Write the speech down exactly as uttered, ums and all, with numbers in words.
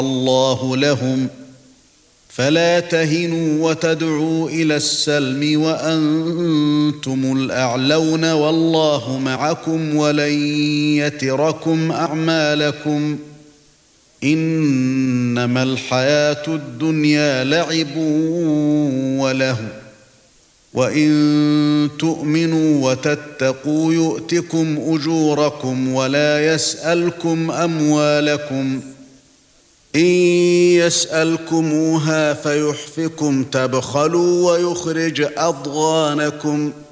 الله لهم فلا تهنوا وتدعوا إلى السلم وأنتم الأعلون والله معكم ولن يتركم أعمالكم إنما الحياة الدنيا لعب وله وإن تؤمنوا وتتقوا يؤتكم أجوركم ولا يسألكم أموالكم إن يسألكموها فيحفكم تبخلوا ويخرج أضغانكم